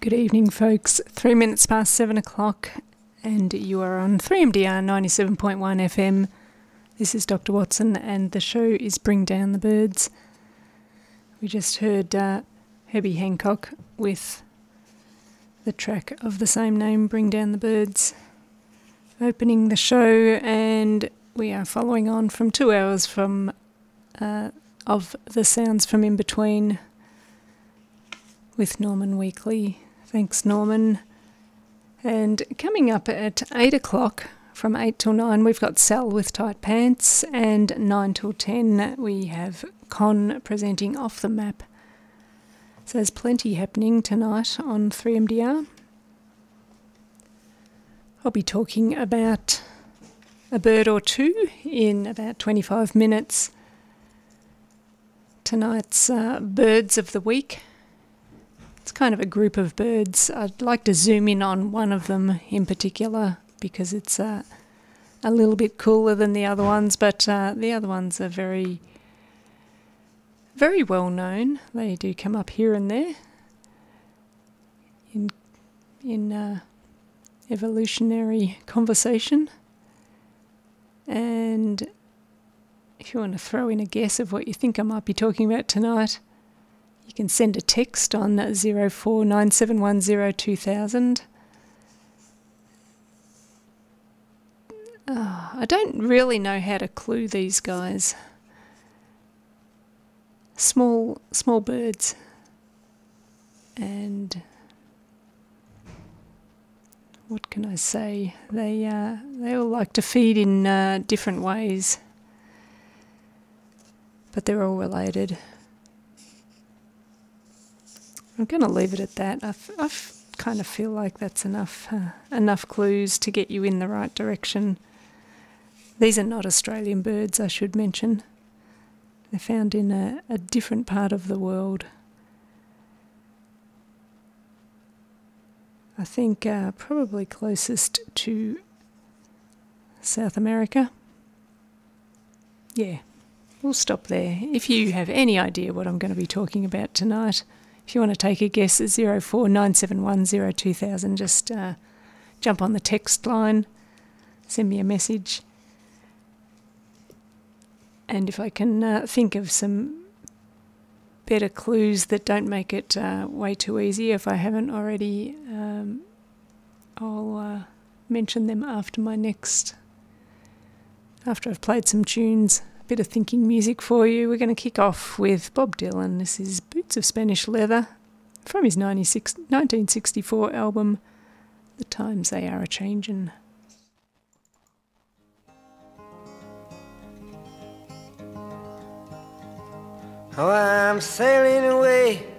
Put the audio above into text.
Good evening, folks. 3 minutes past 7 o'clock, and you are on 3MDR 97.1 FM. This is Dr. Watson, and the show is Bring Down the Birds. We just heard Herbie Hancock with the track of the same name, Bring Down the Birds, opening the show, and we are following on from 2 hours from of the sounds from in between with Norman Weekly. Thanks, Norman. And coming up at 8 o'clock, from 8 till 9, we've got Sal with Tight Pants, and 9 till 10 we have Con presenting Off the Map. So there's plenty happening tonight on 3MDR. I'll be talking about a bird or two in about 25 minutes. Tonight's Birds of the Week. It's kind of a group of birds. I'd like to zoom in on one of them in particular because it's a little bit cooler than the other ones, but the other ones are very, very well known. They do come up here and there in evolutionary conversation. And if you want to throw in a guess of what you think I might be talking about tonight, you can send a text on 0497102000. I don't really know how to clue these guys. Small birds, and what can I say? They all like to feed in different ways, but they're all related. I'm going to leave it at that. I kind of feel like that's enough clues to get you in the right direction. These are not Australian birds, I should mention. They're found in a different part of the world. I think probably closest to South America. Yeah, we'll stop there. If you have any idea what I'm going to be talking about tonight, if you want to take a guess at 0497102000, just jump on the text line, send me a message. And if I can think of some better clues that don't make it way too easy, if I haven't already, I'll mention them after I've played some tunes. Bit of thinking music for you. We're going to kick off with Bob Dylan. This is Boots of Spanish Leather from his 1964 album, The Times They Are A-Changin'. Oh, I'm sailing away